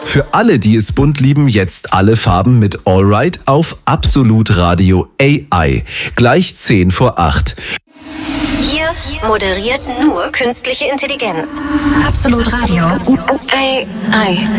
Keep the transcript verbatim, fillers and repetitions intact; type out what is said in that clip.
Für alle, die es bunt lieben, jetzt alle Farben mit Allright auf Absolut Radio A I. Gleich zehn vor acht. Hier moderiert nur künstliche Intelligenz. Absolut Radio A I.